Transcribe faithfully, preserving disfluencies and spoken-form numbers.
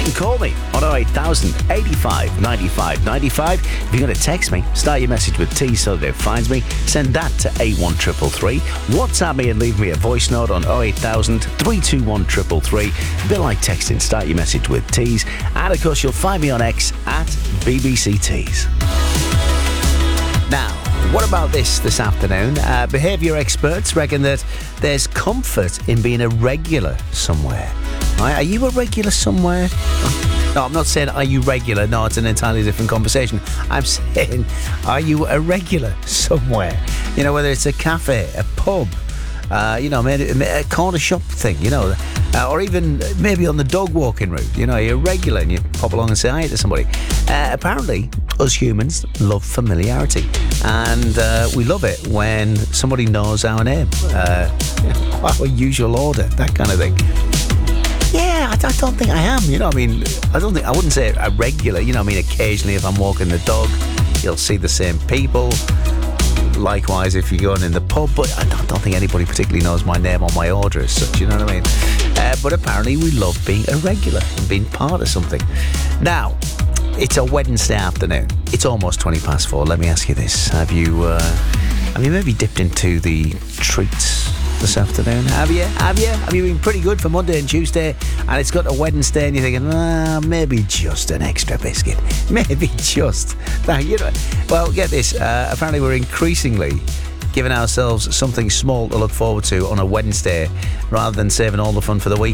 You can call me on oh eight thousand eighty-five ninety-five ninety-five. If you're going to text me, start your message with T so that it finds me. Send that to eight one three three three. WhatsApp me and leave me a voice note on oh eight thousand three two one three three three. A bit like texting, start your message with T's. And of course, you'll find me on X at B B C Tees. Now, what about this this afternoon? Uh, behaviour experts reckon that there's comfort in being a regular somewhere. Right? Are you a regular somewhere? No, I'm not saying are you regular. No, it's an entirely different conversation. I'm saying, are you a regular somewhere? You know, whether it's a cafe, a pub, uh, you know, maybe a corner shop thing, you know, uh, or even maybe on the dog walking route. You know, you're regular and you pop along and say hi to somebody. Uh, apparently, us humans love familiarity, and uh, we love it when somebody knows our name, uh, our usual order, that kind of thing. Yeah, I, I don't think I am. You know, I mean, I don't think I wouldn't say a regular. You know, I mean, occasionally if I'm walking the dog, you'll see the same people. Likewise, if you're going in the pub, but I don't, don't think anybody particularly knows my name or my order as such. You know what I mean? Uh, but apparently, we love being a regular and being part of something. Now, it's a Wednesday afternoon. It's almost twenty past four. Let me ask you this: Have you, uh, have you maybe dipped into the treats this afternoon? Have you? Have you? Have you been pretty good for Monday and Tuesday, and it's got to Wednesday, and you're thinking, ah, maybe just an extra biscuit, maybe just that. You know, well, get this. Uh, apparently, we're increasingly giving ourselves something small to look forward to on a Wednesday, rather than saving all the fun for the week.